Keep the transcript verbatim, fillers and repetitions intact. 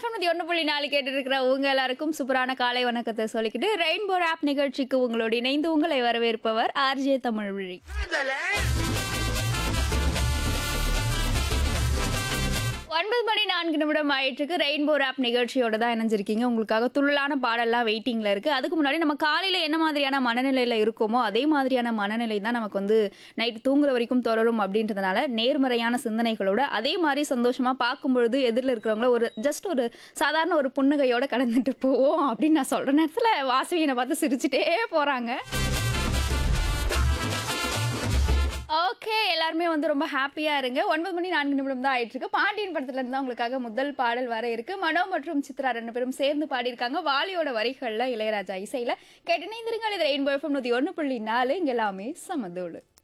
FM ஒன்று புள்ளி நாலு கேட்டு இருக்கிற உங்க எல்லாருக்கும் சூப்பரான காலை வணக்கத்தை சொல்லிக்கிட்டு ரெயின்போ ஆப் நிகழ்ச்சிக்கு உங்களோடு இணைந்து உங்களை வரவேற்பவர் ஆர்ஜே தமிழ்விழி. ஒன்பது மணி நான்கு நிமிடம் ஆயிட்டுருக்கு. ரெயின்போ ஆப் நிகழ்ச்சியோட தான் இணைஞ்சிருக்கீங்க. உங்களுக்காக துள்ளலான பாடல்லாம் வெயிட்டிங்கில் இருக்குது. அதுக்கு முன்னாடி நம்ம காலையில் என்ன மாதிரியான மனநிலையில் இருக்கோமோ அதே மாதிரியான மனநிலை தான் நமக்கு வந்து நைட்டு தூங்குற வரைக்கும் தொடரும். அப்படின்றதுனால நேர்மறையான சிந்தனைகளோட அதே மாதிரி சந்தோஷமாக பார்க்கும் பொழுது எதிரில் இருக்கிறவங்கள ஒரு ஜஸ்ட் ஒரு சாதாரண ஒரு புன்னகையோட கடந்துட்டு போவோம் அப்படின்னு நான் சொல்கிற நேரத்தில் வாசவியனை பார்த்து சிரிச்சுட்டே போகிறாங்க. ஓகே, எல்லாருமே வந்து ரொம்ப ஹாப்பியா இருங்க. ஒன்பது மணி நான்கு நிமிடம் தான் ஆயிட்டு இருக்கு. பாண்டியன் படத்துல இருந்து தான் உங்களுக்காக முதல் பாடல் வர இருக்கு. மனோ மற்றும் சித்ரா ரெண்டு பேரும் சேர்ந்து பாடியிருக்காங்க. வாலியோட வரிகள்ல இளையராஜா இசையில கேட்டு இணைந்திருங்கள். இது ரெயின்போ எஃப்எம் ஒன்று புள்ளி நாலு. இங்க எல்லாமே சமதோடு.